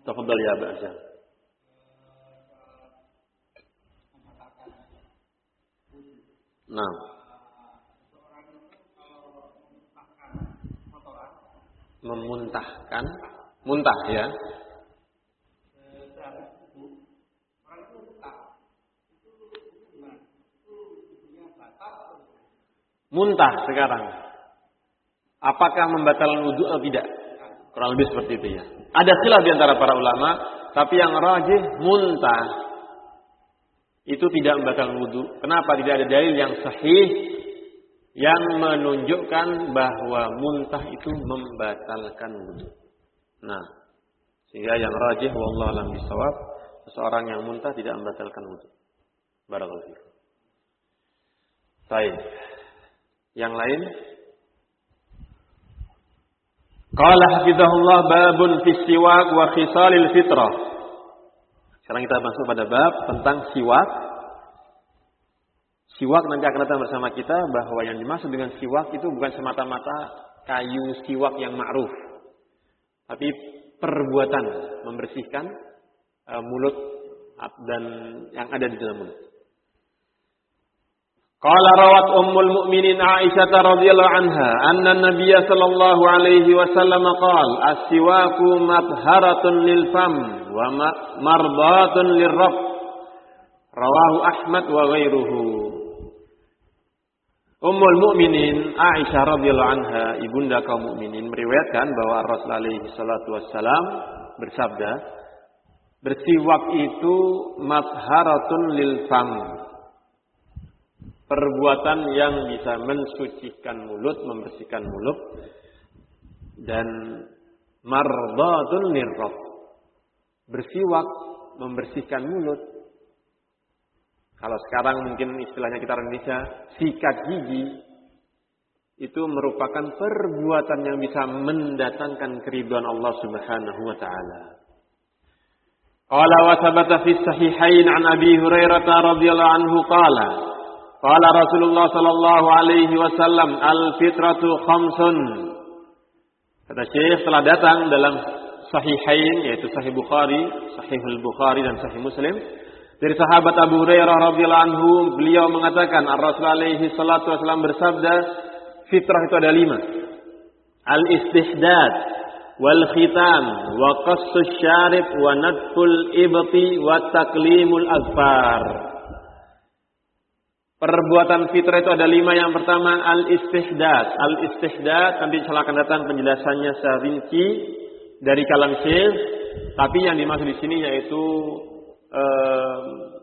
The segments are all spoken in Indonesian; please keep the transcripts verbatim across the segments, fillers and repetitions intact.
Tafadhal ya Aba Azhar. Nah. Memuntahkan, muntah ya. Muntah sekarang. Apakah membatalkan wudu atau tidak? Kurang lebih seperti itu ya. Ada khilaf di antara para ulama, tapi yang rajih muntah itu tidak membatalkan wudu. Kenapa? Tidak ada dalil yang sahih yang menunjukkan bahwa muntah itu membatalkan wudu. Nah, sehingga yang rajih wallahu a'lam bishawab, seseorang yang muntah tidak membatalkan wudu. Barakallahu fiikum. Baik. Yang lain? Qala hafizahullah babun fi siwak wa khisalil fitrah. Sekarang kita masuk pada bab tentang siwak. Siwak nanti akan datang bersama kita bahwa yang dimaksud dengan siwak itu bukan semata-mata kayu siwak yang ma'ruf. Tapi perbuatan membersihkan uh, mulut dan yang ada di dalam mulut. Qala rawat ummul mu'minin Aisyah radhiyallahu anha anna an-nabiy sallallahu alaihi wasallam qala as-siwaku matharatun lil fam wa mardatun lirrabb. Rawahu Ahmad wa ghairuhu. Ummul Mukminin Aisyah radhiyallahu anha, ibunda kaum mukminin, meriwayatkan bahwa Rasul alaihi salatu wassalam bersabda, bersiwak itu matharatun lil fam. Perbuatan yang bisa mensucikan mulut, membersihkan mulut, dan mardatun lirrabb. Bersiwak membersihkan mulut. Kalau sekarang mungkin istilahnya kita orang Indonesia, sikat gigi, itu merupakan perbuatan yang bisa mendatangkan keridhaan Allah Subhanahu wa taala. Qala wa thabata fi sahihain an Abi Hurairah radhiyallahu anhu qala qala Rasulullah sallallahu alaihi wasallam al-fitratu khamsun. Kata Syekh, telah datang dalam sahihain, yaitu Sahih Bukhari, Sahih Al-Bukhari dan Sahih Muslim, dari sahabat Abu Hurairah radhiyallahu anhu, beliau mengatakan Rasul alaihi salatu wasallam bersabda, fitrah itu ada lima. Al-istihdad wal khitam wa qassus syarib wa nadful ibti wa taklimul azfar. Perbuatan fitrah itu ada lima. Yang pertama al-istihdad. Al-istihdad nanti akan datang penjelasannya secara rinci dari kalam Syekh, tapi yang dimaksud di sini yaitu eh,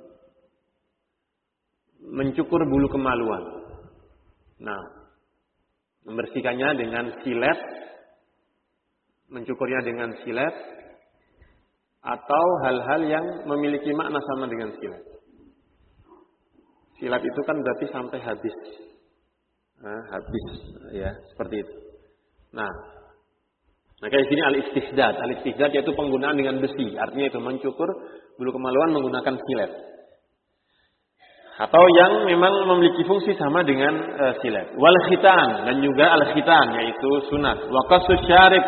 mencukur bulu kemaluan. Nah, membersihkannya dengan silet, mencukurnya dengan silet, atau hal-hal yang memiliki makna sama dengan silet. Silat itu kan berarti sampai habis, nah, habis, ya seperti itu. Nah, maka di sini al-istihdad, al-istihdad yaitu penggunaan dengan besi, artinya itu mencukur bulu kemaluan menggunakan silet. Atau yang memang memiliki fungsi sama dengan uh, silet. Wal khitan, dan juga al-khitan yaitu sunat. Wa qassus syarib,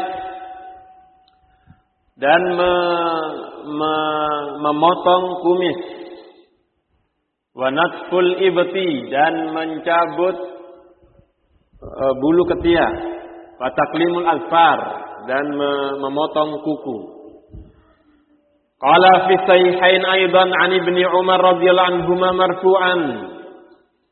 dan me, me, memotong kumis. Wa natful ibti, dan mencabut uh, bulu ketiak. Wa taklimul azfar, dan me, memotong kuku. Qala fi sahihain aidan an Ibnu Umar radhiyallahu anhuma marfu'an,